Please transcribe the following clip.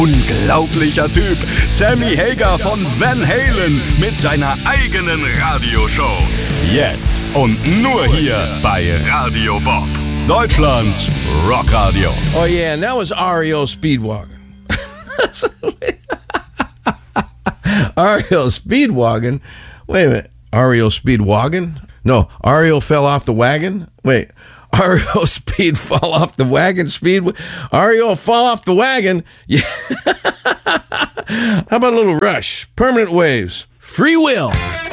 Unglaublicher Typ, Sammy Hagar von Van Halen mit seiner eigenen Radioshow. Jetzt und nur hier bei Radio Bob, Deutschlands Rockradio. Oh yeah, and that was REO Speedwagon. REO Speedwagon? Wait a minute. REO Speedwagon? No, REO fell off the wagon? Wait, REO Speed fall off the wagon? REO fall off the wagon? Yeah. How about a little Rush? Permanent Waves. Free Will.